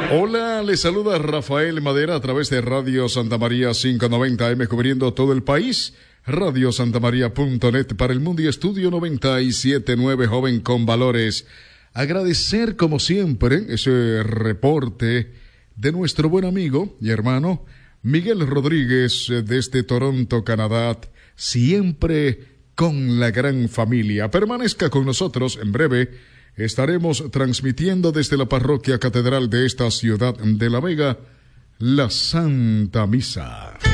Hola, les saluda Rafael Madera a través de Radio Santa María 590M cubriendo todo el país. radiosantamaria.net para el mundo y Estudio 97.9 Joven con Valores. Agradecer como siempre ese reporte de nuestro buen amigo y hermano Miguel Rodríguez desde Toronto, Canadá, siempre con la gran familia. Permanezca con nosotros, en breve estaremos transmitiendo desde la parroquia catedral de esta ciudad de La Vega, la Santa Misa.